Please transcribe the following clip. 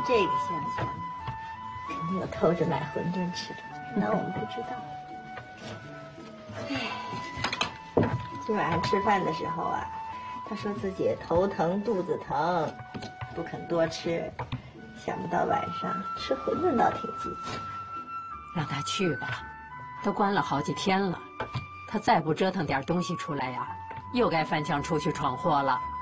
这个现象，肯定有偷着买馄饨吃的，那我们不知道。哎，今晚上吃饭的时候啊，他说自己头疼肚子疼，不肯多吃，想不到晚上吃馄饨倒挺积极。 让他去吧，都关了好几天了，他再不折腾点东西出来呀，又该翻墙出去闯祸了。